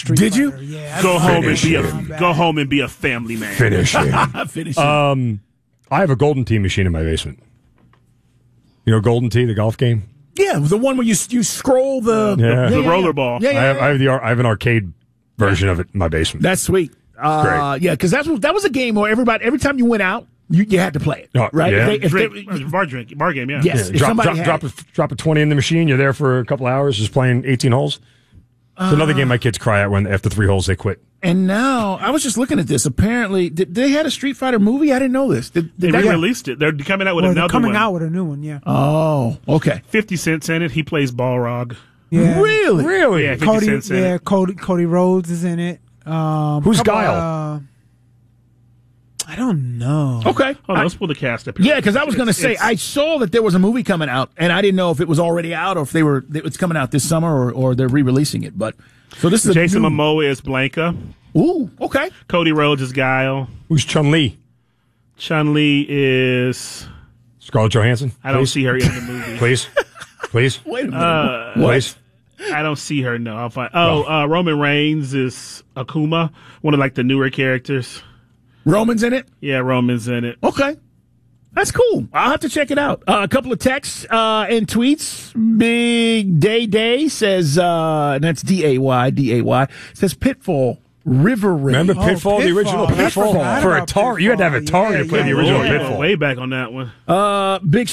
Street Did you? Fighter. Yeah. Go I home and be a family man. Finish it. Finish it. I have a Golden Tee machine in my basement. You know Golden Tee, the golf game? Yeah, the one where you scroll the rollerball. Yeah. I have an arcade version of it in my basement. That's sweet. Great. Yeah, because that was a game where every time you went out, you had to play it, Oh, right? yeah. Bar game, yeah. Yes. Yeah, if somebody had drop a 20 in the machine. You're there for a couple hours just playing 18 holes. It's another game my kids cry out when after 3 holes they quit. And now, I was just looking at this. Apparently, they had a Street Fighter movie? I didn't know this. They re-released it. They're coming out with another one. coming out with a new one, yeah. Oh, okay. 50 Cent's in it. He plays Balrog. Yeah. Really? Yeah, 50 Cent's in it. Cody Rhodes is in it. Who's Guile? I don't know. Okay. Oh, let's pull the cast up here. Yeah, because I was going to say, I saw that there was a movie coming out, and I didn't know if it was already out or if it's coming out this summer or they're re-releasing it. But so this is Jason Momoa is Blanca. Ooh, okay. Cody Rhodes is Guile. Who's Chun-Li? Chun-Li is... Scarlett Johansson? I don't see her in the movie. Please? Wait a minute. Please? I don't see her, no. I'll find... Roman Reigns is Akuma, one of like the newer characters. Roman's in it? Yeah, Roman's in it. Okay. That's cool. I'll have to check it out. A couple of texts and tweets. Big Day says, and that's D-A-Y, says Pitfall River Raid. Remember Pitfall, the original Pitfall? I forgot For about Atari. You had to have Atari to play the original Pitfall. Way back on that one. Big